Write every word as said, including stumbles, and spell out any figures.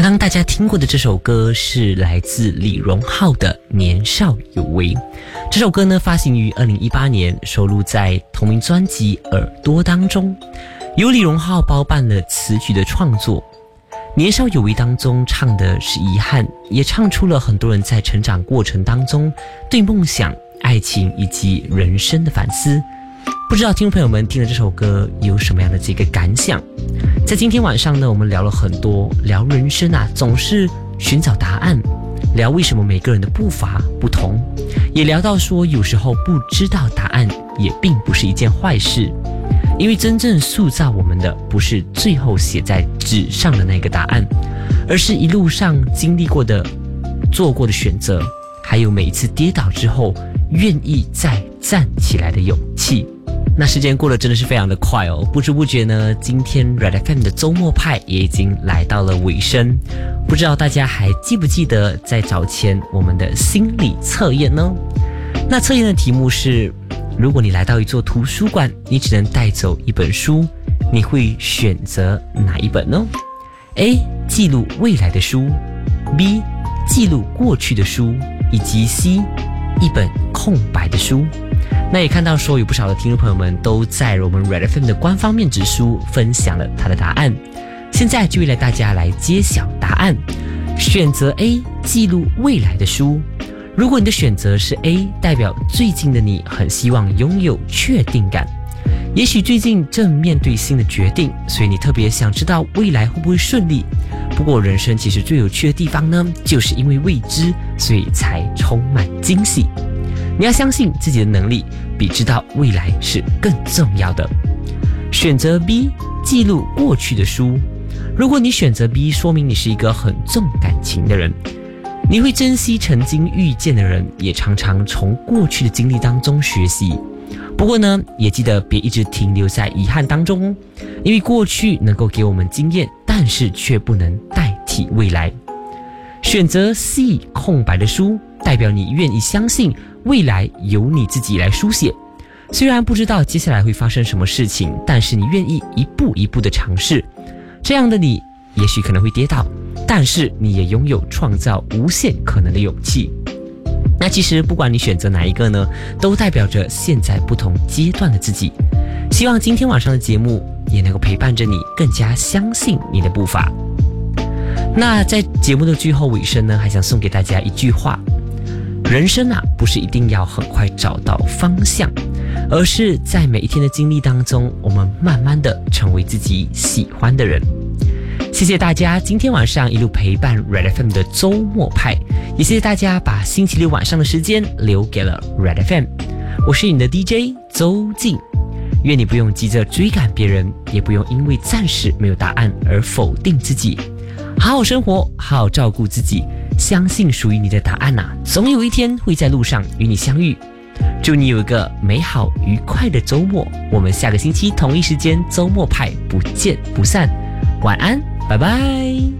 刚大家听过的这首歌是来自李荣浩的《年少有为》。这首歌呢发行于二零一八年，收录在同名专辑《耳朵》当中，由李荣浩包办了词曲的创作。年少有为当中唱的是遗憾，也唱出了很多人在成长过程当中对梦想、爱情以及人生的反思。不知道听众朋友们听了这首歌有什么样的这个感想？在今天晚上呢，我们聊了很多，聊人生啊，总是寻找答案，聊为什么每个人的步伐不同，也聊到说有时候不知道答案也并不是一件坏事，因为真正塑造我们的不是最后写在纸上的那个答案，而是一路上经历过的、做过的选择，还有每一次跌倒之后愿意再站起来的勇气。那时间过得真的是非常的快哦，不知不觉呢，今天 Red F M 的周末派也已经来到了尾声。不知道大家还记不记得在早前我们的心理测验呢？那测验的题目是：如果你来到一座图书馆，你只能带走一本书，你会选择哪一本呢？ A. 记录未来的书， B. 记录过去的书，以及 C. 一本空白的书。那也看到说有不少的听众朋友们都在我们 Red F M 的官方面纸书分享了他的答案，现在就为了大家来揭晓答案。选择 A， 记录未来的书。如果你的选择是 A， 代表最近的你很希望拥有确定感，也许最近正面对新的决定，所以你特别想知道未来会不会顺利。不过人生其实最有趣的地方呢，就是因为未知，所以才充满惊喜。你要相信自己的能力，比知道未来是更重要的。选择 B， 记录过去的书。如果你选择 B， 说明你是一个很重感情的人，你会珍惜曾经遇见的人，也常常从过去的经历当中学习。不过呢，也记得别一直停留在遗憾当中哦，因为过去能够给我们经验，但是却不能代替未来。选择 C， 空白的书，代表你愿意相信未来由你自己来书写。虽然不知道接下来会发生什么事情，但是你愿意一步一步的尝试。这样的你也许可能会跌倒，但是你也拥有创造无限可能的勇气。那其实不管你选择哪一个呢，都代表着现在不同阶段的自己。希望今天晚上的节目也能够陪伴着你，更加相信你的步伐。那在节目的最后尾声呢，还想送给大家一句话：人生啊，不是一定要很快找到方向，而是在每一天的经历当中，我们慢慢的成为自己喜欢的人。谢谢大家今天晚上一路陪伴 Red F M 的周末派，也谢谢大家把星期六晚上的时间留给了 Red F M。 我是你的 D J 周静，愿你不用急着追赶别人，也不用因为暂时没有答案而否定自己。好好生活，好好照顾自己，相信属于你的答案啊，总有一天会在路上与你相遇。祝你有一个美好愉快的周末，我们下个星期同一时间周末派不见不散。晚安，拜拜。